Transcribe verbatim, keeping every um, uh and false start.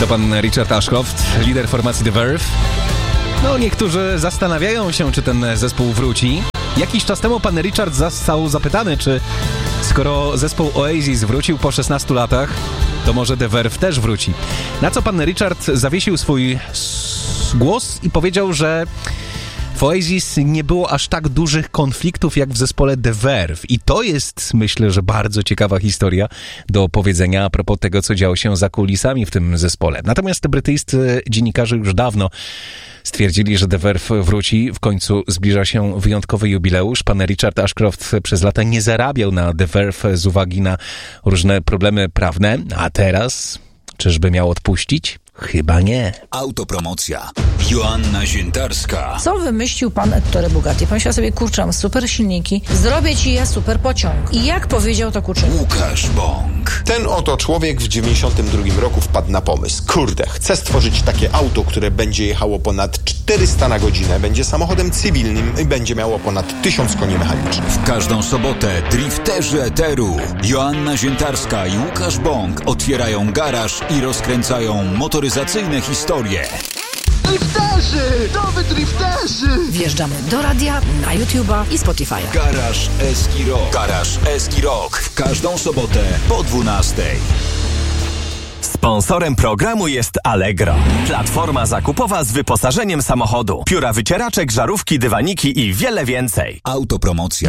To pan Richard Ashcroft, lider formacji The Verve. No, niektórzy zastanawiają się, czy ten zespół wróci. Jakiś czas temu pan Richard został zapytany, czy skoro zespół Oasis wrócił po szesnastu latach, to może The Verve też wróci. Na co pan Richard zawiesił swój głos i powiedział, że w Oasis nie było aż tak dużych konfliktów jak w zespole The Verve. I to jest, myślę, że bardzo ciekawa historia do opowiedzenia a propos tego, co działo się za kulisami w tym zespole. Natomiast brytyjscy dziennikarze już dawno stwierdzili, że The Verve wróci. W końcu zbliża się wyjątkowy jubileusz. Pan Richard Ashcroft przez lata nie zarabiał na The Verve z uwagi na różne problemy prawne, a teraz czyżby miał odpuścić? Chyba nie. Autopromocja. Joanna Ziętarska. Co wymyślił pan Ettore Bugatti? Pomyślał sobie, kurczę, mam super silniki, zrobię ci ja super pociąg. I jak powiedział, to uczynił. Łukasz Bąk. Ten oto człowiek w dziewięćdziesiątym drugim roku wpadł na pomysł. Kurde, chcę stworzyć takie auto, które będzie jechało ponad czterysta na godzinę, będzie samochodem cywilnym i będzie miało ponad tysiąc koni mechanicznych. W każdą sobotę drifterzy eteru Joanna Ziętarska i Łukasz Bąk otwierają garaż i rozkręcają motoryzacyjne historie. Drifterzy! Nowy drifterzy! Wjeżdżamy do radia, na YouTube'a i Spotify'a. Garaż Eski Rock. Garaż Eski Rock. W każdą sobotę po dwunastej. Sponsorem programu jest Allegro. Platforma zakupowa z wyposażeniem samochodu. Pióra wycieraczek, żarówki, dywaniki i wiele więcej. Autopromocja.